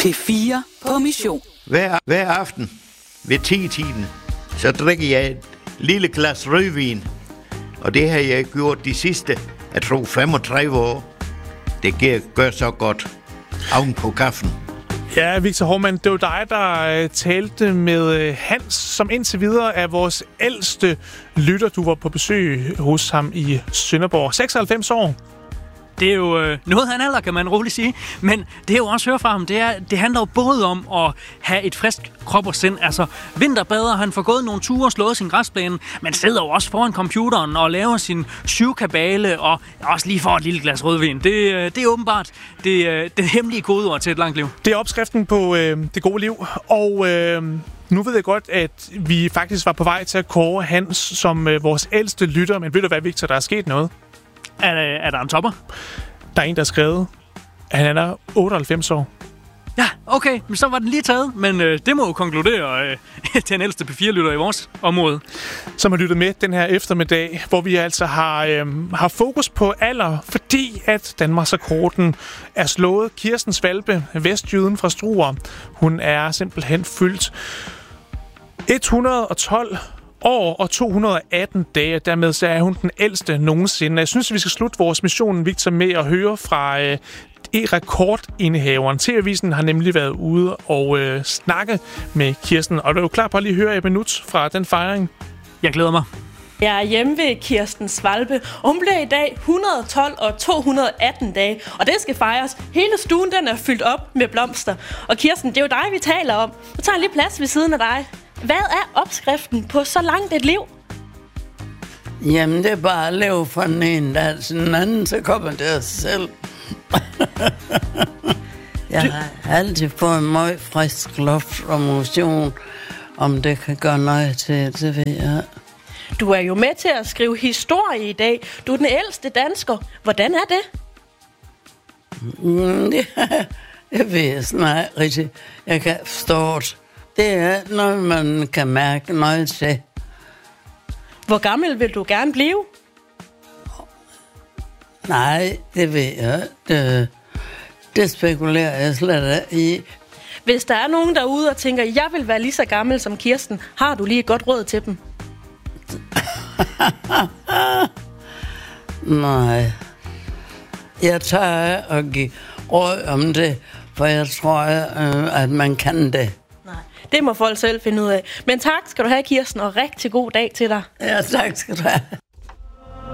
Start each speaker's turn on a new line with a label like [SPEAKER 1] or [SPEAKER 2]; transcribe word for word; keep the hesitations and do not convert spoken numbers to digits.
[SPEAKER 1] P fire på mission.
[SPEAKER 2] Hver, hver aften ved ti-tiden, så drikker jeg et lille glas rødvin. Og det har jeg gjort de sidste, jeg tror, femogtredive år. Det gør, gør så godt oven på kaffen.
[SPEAKER 3] Ja, Victor Hovmand, det var dig, der talte med Hans, som indtil videre er vores ældste lytter. Du var på besøg hos ham i Sønderborg. seksoghalvfems år.
[SPEAKER 4] Det er jo øh, noget af en alder, kan man roligt sige. Men det er jo også høre fra ham, det, er, det handler jo både om at have et frisk krop og sind. Altså, vinterbader, han får gået nogle ture og slået sin græsplæne, men sidder jo også foran computeren og laver sin syvkabale og også lige får et lille glas rødvin. Det, det er åbenbart det, det hemmelige kodeord til et langt liv.
[SPEAKER 3] Det er opskriften på øh, det gode liv, og øh, nu ved jeg godt, at vi faktisk var på vej til at kåre Hans som øh, vores ældste lytter, men ved du hvad, Victor, der er sket noget?
[SPEAKER 4] Er, er der en topper?
[SPEAKER 3] Der er en, der har skrevet, at han er otteoghalvfems år.
[SPEAKER 4] Ja, okay, men så var den lige taget. Men øh, det må jo konkludere øh, til den ældste P fire-lytter i vores område.
[SPEAKER 3] Som har lyttet med den her eftermiddag, hvor vi altså har, øh, har fokus på alder, fordi at Danmarksrekorden er slået. Kirsten Svalbe, vestjyden fra Struer, hun er simpelthen fyldt et hundrede og tolv år og to hundrede og atten dage. Dermed så er hun den ældste nogensinde. Jeg synes, vi skal slutte vores mission, Victor, med at høre fra øh, rekordindehaveren. T V-avisen har nemlig været ude og øh, snakke med Kirsten. Og du er jo klar på at lige høre et minut fra den fejring.
[SPEAKER 4] Jeg glæder mig.
[SPEAKER 5] Jeg er hjemme ved Kirsten Svalbe, og hun bliver i dag et hundrede og tolv og to hundrede og atten dage. Og det skal fejres. Hele stuen den er fyldt op med blomster. Og Kirsten, det er jo dig, vi taler om. Nu tager jeg lige plads ved siden af dig. Hvad er opskriften på så langt et liv?
[SPEAKER 6] Jamen, det er bare at leve fra den ene dag til den anden, så kommer det af sig selv. Jeg har altid fået en meget frisk luft og motion. Om det kan gøre noget til, det ved jeg.
[SPEAKER 5] Du er jo med til at skrive historie i dag. Du er den ældste dansker. Hvordan er det?
[SPEAKER 6] Mm, ja, jeg ved snart rigtig. Jeg kan forstå det. Det er noget, man kan mærke noget til.
[SPEAKER 5] Hvor gammel vil du gerne blive?
[SPEAKER 6] Nej, det ved jeg. Det, det spekulerer jeg slet i.
[SPEAKER 5] Hvis der er nogen derude og tænker, jeg vil være lige så gammel som Kirsten, har du lige et godt råd til dem?
[SPEAKER 6] Nej. Jeg tager og giver råd om det, for jeg tror, at man kan det.
[SPEAKER 5] Det må folk selv finde ud af. Men tak skal du have, Kirsten, og rigtig god dag til dig.
[SPEAKER 6] Ja, tak skal du have.